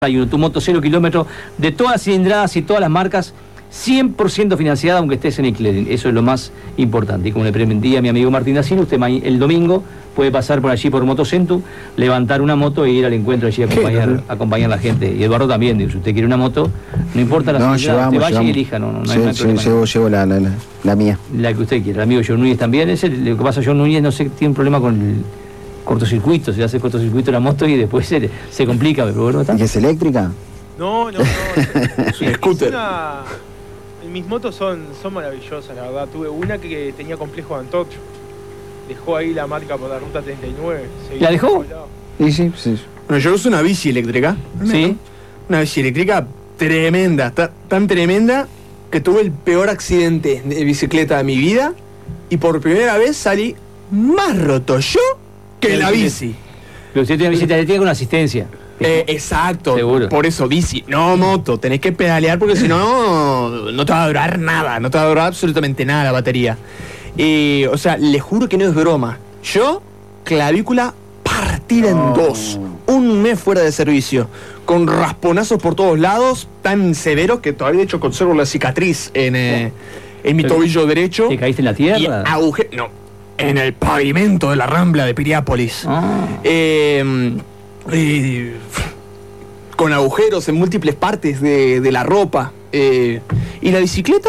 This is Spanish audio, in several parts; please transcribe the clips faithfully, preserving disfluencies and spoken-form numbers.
Hay un, tu moto cero kilómetros, de todas las cilindradas y todas las marcas, cien por ciento financiada, aunque estés en el clearing. Eso es lo más importante. Y como le pregunté a mi amigo Martín Dacino, usted el domingo puede pasar por allí por Motocentrum, levantar una moto e ir al encuentro allí a acompañar, acompañar a la gente. Y Eduardo también, si usted quiere una moto, no importa la no, cilindrada, llevamos, usted vaya llevamos. y elija, no, no, no sí, hay, no hay sí, problema. Llevo, llevo la, la, la, la mía. La que usted quiera. El amigo John Núñez también. Ese, lo que pasa, John Núñez, no sé, tiene un problema con el cortocircuito, se hace cortocircuito la moto y después se, se complica, pero bueno, está. ¿Y es eléctrica? No, no, no. Es un scooter. Una... Mis motos son, son maravillosas, la verdad. Tuve una que tenía complejo de antorcho. Dejó ahí la marca por la ruta treinta y nueve. ¿La dejó? Sí, sí, sí. Bueno, yo uso una bici eléctrica. Sí. Una bici eléctrica tremenda, ta- tan tremenda que tuve el peor accidente de bicicleta de mi vida y por primera vez salí más roto yo que la bici. Pero usted tiene una bicicleta eléctrica con asistencia. Eh, exacto, Seguro. Por eso bici, no moto, tenés que pedalear porque si no, no te va a durar nada, no te va a durar absolutamente nada la batería. Eh, o sea, le juro que no es broma. Yo, clavícula partida en dos, un mes fuera de servicio, con rasponazos por todos lados, tan severos que todavía de hecho conservo la cicatriz en, eh, en mi Pero, tobillo derecho. ¿te caíste en la tierra? Y aguje- no, en el pavimento de la Rambla de Piriápolis. Ah. Eh, eh, con agujeros en múltiples partes de, de la ropa. Eh, y la bicicleta,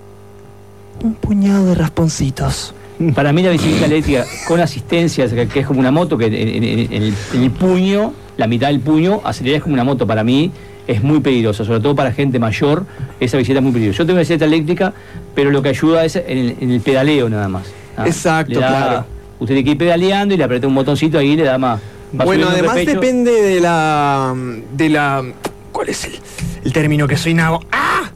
un puñado de rasponcitos. Para mí la bicicleta eléctrica con asistencia, que, que es como una moto, que en, en- en- en el, en el puño, la mitad del puño, acelerar es como una moto. Para mí es muy peligrosa, sobre todo para gente mayor, esa bicicleta es muy peligrosa. Yo tengo una bicicleta eléctrica, pero lo que ayuda es en el, en el pedaleo nada más. Ah, Exacto, le da- claro. Usted tiene que ir pedaleando y le aprieta un botoncito ahí y le da más. va Bueno, subiendo el además pecho. depende de la. de la. ¿Cuál es el, el término que soy nabo? ¡Ah!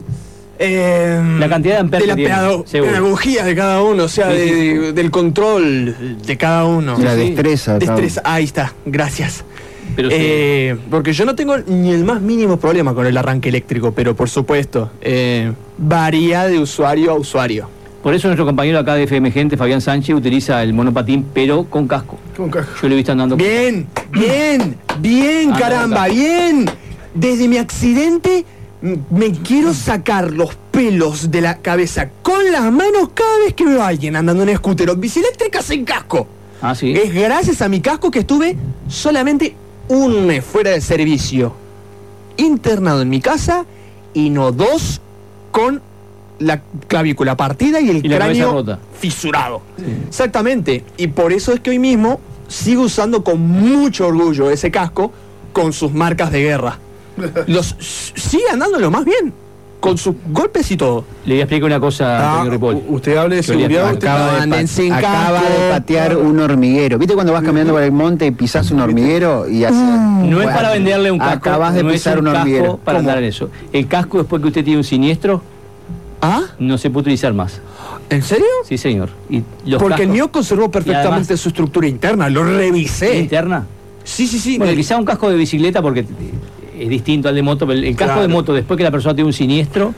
Eh, La cantidad de amperes de la que tiene, pedago- seguro. pedagogía de cada uno, o sea, Sí, de- sí, sí. de- del control de cada uno. La sí. destreza. cabrón. Destreza, ahí está, gracias. Pero sí. Eh, porque yo no tengo ni el más mínimo problema con el arranque eléctrico, pero por supuesto, eh, varía de usuario a usuario. Por eso nuestro compañero acá de F M Gente, Fabián Sánchez, utiliza el monopatín, pero con casco. Con caja. Yo lo he visto andando con Bien, bien, bien, Ah, caramba, no, bien. Desde mi accidente m- me quiero sacar los pelos de la cabeza con las manos cada vez que veo a alguien andando en scooter o bici eléctrica sin casco. Ah, sí. Es gracias a mi casco que estuve solamente un mes fuera de servicio, internado en mi casa, y no dos, con la clavícula partida y el Y la cabeza cráneo rota. fisurado. Exactamente. Y por eso es que hoy mismo sigo usando con mucho orgullo ese casco con sus marcas de guerra. Los sigue andándolo más bien, con sus golpes y todo. Le voy a explicar una cosa a Ah, Antonio Ripoll. u- usted hable de Yo le- seguridad. usted- Acaba, de, anden pa- sin acaba casco. de patear un hormiguero. ¿Viste cuando vas caminando por el monte y pisás un hormiguero? Y haces, No es para venderle un casco. Acabas de no pisar es un, un casco hormiguero. para ¿Cómo? andar en eso. El casco, después que usted tiene un siniestro, ¿Ah? no se puede utilizar más. ¿En serio? Sí, señor. Y los Porque el cascos- mío conservó perfectamente además- su estructura interna, lo revisé. interna. Sí, sí, sí. Bueno, me- quizá un casco de bicicleta porque es distinto al de moto, pero el casco Claro. de moto, después que la persona tiene un siniestro,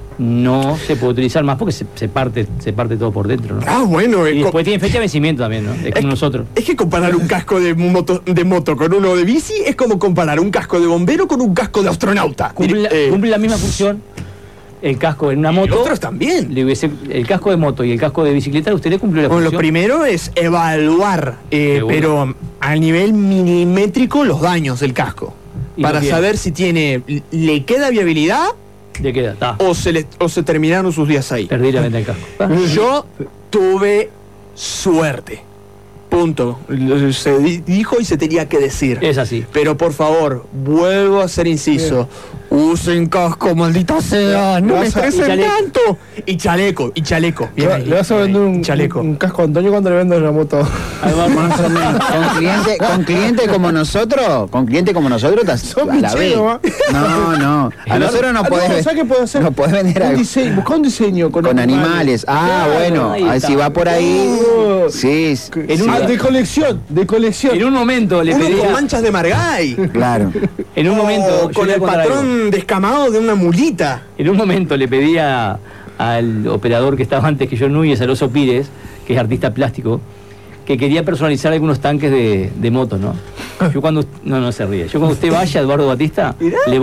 no se puede utilizar más porque se, se parte se parte todo por dentro, ¿no? Ah, bueno. Y es co- después tiene fecha de vencimiento también, ¿no? Es como es, nosotros. es que comparar un casco de moto, de moto con uno de bici es como comparar un casco de bombero con un casco de astronauta. Cumple la, Eh, cumple la misma función. El casco en una y moto. otros también. Le hubiese- el casco de moto y el casco de bicicleta, usted le cumplió la Bueno, lo función. primero es evaluar, eh, Seguro. pero a nivel milimétrico, los daños del casco. Y Para lo tiene. saber si tiene, le queda viabilidad Le queda, está. o se, le- o se terminaron sus días ahí. Perdí la venta del casco. Ah, Yo tuve suerte. Punto. Se di- dijo y se tenía que decir. Es así. Pero por favor, vuelvo a hacer inciso. Usen casco, maldita sea. No Le me vas a- estresen y chaleco. tanto. Y chaleco, y chaleco. Le, Bien va- ahí, le vas a bien vender ahí, un, chaleco. un casco a Antonio cuando le vendas la moto. Además, Más o menos. Con cliente, con cliente como nosotros, con cliente como nosotros, te Son a la vez. picheros, No, no. A nosotros no Ah, podés. ¿sabes qué puedo hacer? No podés vender un algo. diseño, busca un diseño con, Con animales. Ah, Claro, bueno. ahí A ver está. si va por ahí. Oh. Sí, En sí, un- Ah, de colección, de colección. en un momento le Uno con pedía. manchas de Margay. claro. En un momento. O yo con le el voy a contar algo. patrón descamado de una mulita. En un momento le pedía al operador que estaba antes que yo, Núñez, al Oso Pires, que es artista plástico, que quería personalizar algunos tanques de, de motos, ¿no? Yo cuando... No, no se ríe. Yo cuando usted vaya, Eduardo Batista, le